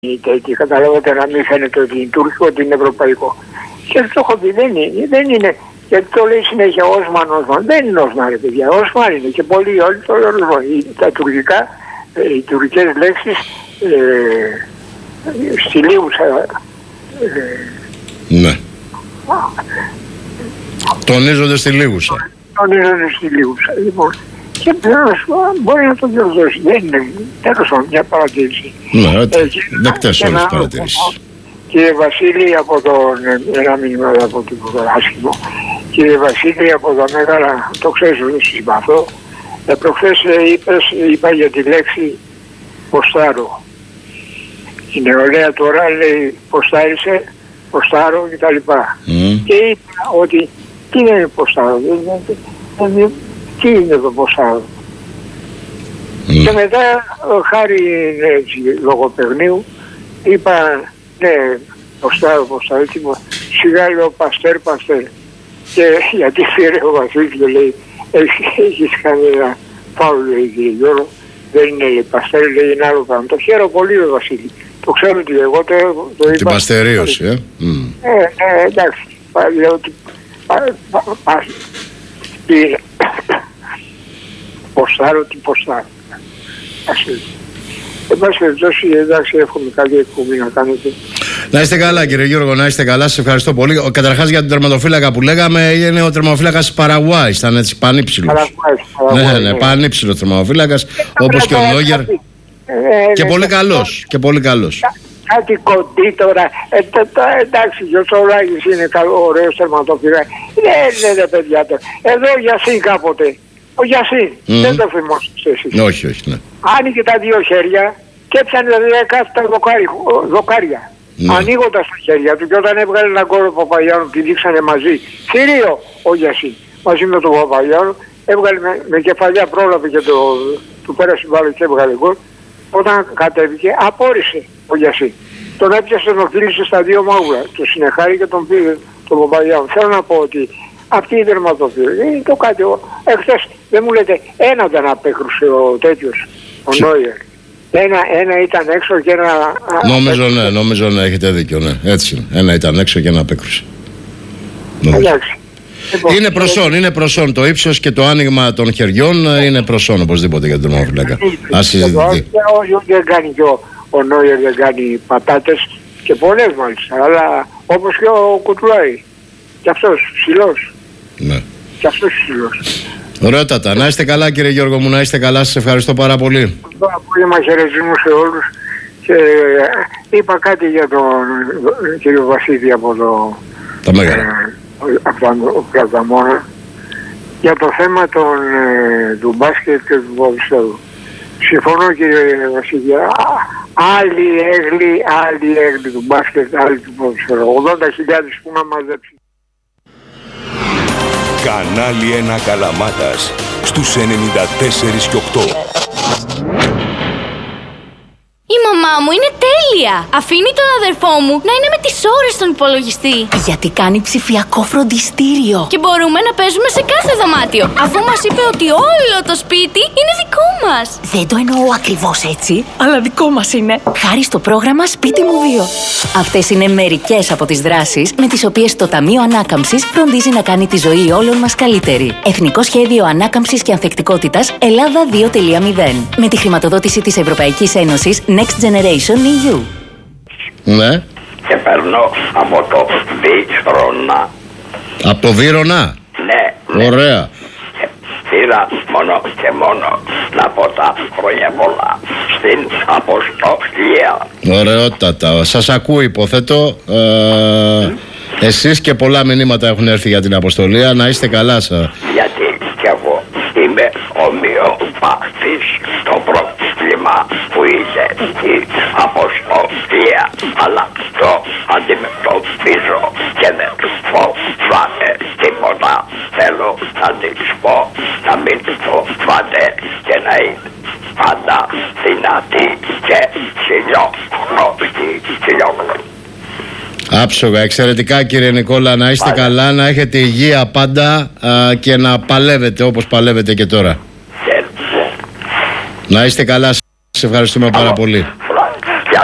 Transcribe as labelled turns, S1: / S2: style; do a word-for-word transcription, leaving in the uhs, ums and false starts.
S1: Και καταλάβατε να μην φαίνεται ότι είναι τουρκικό, ότι είναι ευρωπαϊκό. Και το έχω πει, δεν είναι, δεν είναι. Γιατί το λέει συνέχεια Όσμαν, Όσμαν. Δεν είναι Όσμαν, ρε παιδιά. Όσμαν είναι και πολλοί όλοι το λένε. Τα τουρκικά, οι τουρκικές λέξεις ε, στιλίουσα. Ε,
S2: ναι. Τονίζονται στη Λίγουσα.
S1: Τονίζονται στη Λίγουσα. Λοιπόν, και πλέον μπορεί να το διορθώσει. Δεν είναι. Τέλος πάντων, μια παρατήρηση.
S2: Ναι, δεκτές όλες τις παρατηρήσεις.
S1: Κύριε Βασίλη, από τον. Ένα μήνυμα από το άσχημο. Κύριε Βασίλη, από τα Μέγαρα, το ξέρεις ότι συμπαθώ. Ε, προχθές είπες, είπα για τη λέξη ποστάρω. Η νεολαία τώρα λέει ποστάρισε, ποστάρω κτλ. Mm. Και είπα ότι τι είναι ποστάρω, τι είναι το ποστάρω. Mm. Και μετά, χάρη έτσι, λογοπαιγνίου, είπα ναι, ποστάρω, ποστάρω, σιγά λέω παστέρ, παστέρ. Και γιατί φέρε ο Βασίλης και λέει έχεις κάνει ένα φάουλ, λέει κύριε Γιώργο, δεν είναι λέει παστέρ, λέει είναι άλλο πράγμα. Το χαίρομαι πολύ ο Βασίλη. Το ξέρω ότι εγώ το, το είπα. Την
S2: παστερίωση, ε. Mm.
S1: Ε, ε, εντάξει. Λέω ότι πήρε. Ποστάρω τι ποστάρω. Εν πάση περιπτώσει, εντάξει, εύχομαι καλή εκπομπή να κάνετε.
S2: Να είστε καλά, κύριε Γιώργο, να είστε καλά. Σας ευχαριστώ πολύ. Καταρχάς για τον τερματοφύλακα που λέγαμε, είναι ο τερματοφύλακας της Παραγουάης. Ήταν έτσι πανύψηλος. Ναι, ναι, πανύψηλος τερματοφύλακας. Όπως και ο Λόγερ. Και πολύ καλός. Και πολύ καλός.
S1: Κάτι κοντή τώρα. Εντάξει, ο Τσολάκης είναι ωραίος τερματοφύλακας. Δεν είναι παιδιά τώρα. Εδώ ο Γιασίν κάποτε. Ο Γιασίν. Δεν το θυμόσαστε εσείς.
S2: Όχι, όχι, ναι.
S1: Άνοιγε τα δύο χέρια και έπιανε δέκα τα δοκάρια. Ναι. Ανοίγοντας τα χέρια του, και όταν έβγαλε έναν γκολ ο Παπαγιάννου, τη δείξανε μαζί. Θηρίο ο Γιασίν, μαζί με τον Παπαγιάννου, έβγαλε με, με κεφαλιά, πρόλαβε και το, του πέρασε μπάλα και έβγαλε γκολ. Όταν κατέβηκε, απόρρισε ο Γιασίν. Τον έπιασε, τον κλείσε στα δύο μάγουλα. Τον συνεχάρη και τον πήρε τον Παπαγιάννου. Θέλω να πω ότι αυτή η τερματοφύλακα είναι το κάτι. Εχθές δεν μου λέτε, ένα δεν απέκρουσε ο τέτοιος, ο Νόιερ. Ένα, ένα ήταν έξω και ένα...
S2: Νομίζω ναι, νομίζω ναι, έχετε δίκιο, ναι. Έτσι, ένα ήταν έξω και ένα απέκρουσε.
S1: Εντάξει.
S2: Είναι προσόν, είναι προσόν. Το ύψος και το άνοιγμα των χεριών είναι προσόν οπωσδήποτε για τον τερματοφύλακα. Ας συζητηθεί.
S1: Δεν κάνει και ο, ο Νόιερ, δεν κάνει πατάτες και πολλές μάλιστα, αλλά όπως και ο Κουτουλάι. Και αυτός ψηλός.
S2: Ναι.
S1: Και αυτός ψηλός.
S2: Ωραιότατα. Να είστε καλά, κύριε Γιώργο μου, να είστε καλά. Σας ευχαριστώ πάρα πολύ.
S1: Απόγευμα χαιρετισμού σε όλους. Και είπα κάτι για τον κύριο Βασίλη από το...
S2: Τα Μέγαρα.
S1: Ε, από τον Πλαταμόνα. Για το θέμα των, ε, του μπάσκετ και του ποδοσφαίρου. Συμφωνώ, κύριε Βασίλη. Άλλοι έγλοι, άλλοι έγλοι του μπάσκετ, άλλοι του ποδοσφαίρου. ογδόντα χιλιάδες που να μαζέψει.
S3: Κανάλι ένα Καλαμάτας στους ενενήντα τέσσερα και οκτώ.
S4: Η μαμά μου είναι τέλεια! Αφήνει τον αδερφό μου να είναι με τις ώρες στον υπολογιστή.
S5: Γιατί κάνει ψηφιακό φροντιστήριο.
S4: Και μπορούμε να παίζουμε σε κάθε δωμάτιο, αφού μας είπε ότι όλο το σπίτι είναι δικό μας.
S5: Δεν το εννοώ ακριβώς έτσι, αλλά δικό μας είναι. Χάρη στο πρόγραμμα Σπίτι μου δύο. Αυτές είναι μερικές από τις δράσεις με τις οποίες το Ταμείο Ανάκαμψης φροντίζει να κάνει τη ζωή όλων μας καλύτερη. Εθνικό Σχέδιο Ανάκαμψης και Ανθεκτικότητας Ελλάδα δύο κόμμα μηδέν. Με τη χρηματοδότηση της Ευρωπαϊκής Ένωσης Next Generation ι γιου.
S2: Ναι.
S6: Και περνώ από το Βύρονα.
S2: Από το Βύρονα.
S6: Ναι, ναι.
S2: Ωραία.
S6: Και πήρα μόνο και μόνο να πω τα χρόνια πολλά στην αποστολία.
S2: Ωραιότατα. Σας ακούω, υποθέτω. Ε, εσείς και πολλά μηνύματα έχουν έρθει για την αποστολία. Να είστε καλά σας.
S6: Γιατί κι εγώ είμαι ομοιοπαθής στο πρόβλημα που είναι η αποστολία, αλλά το αντιμετωπίζω και δεν φοβάμαι τίποτα. Θέλω να της πω να μην φοβάται και να είναι πάντα δυνατή και χιλιόχρονη. χιλιόχρονη.
S2: Άψογα, εξαιρετικά κύριε Νικόλα, να είστε Πάλε. καλά, να έχετε υγεία πάντα α, και να παλεύετε όπως παλεύετε και τώρα. Και... Να είστε καλά, σας ευχαριστούμε πάρα πολύ.